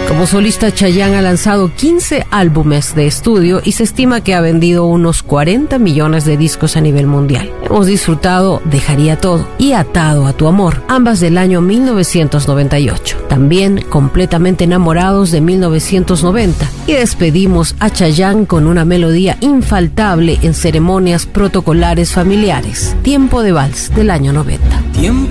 Como solista, Chayanne ha lanzado 15 álbumes de estudio y se estima que ha vendido unos 40 millones de discos a nivel mundial. Hemos disfrutado Dejaría Todo y Atado a tu Amor, ambas del año 1998. También Completamente Enamorados de 1990. Y despedimos a Chayanne con una melodía infaltable en ceremonias protocolares familiares, Tiempo de Vals del año 90.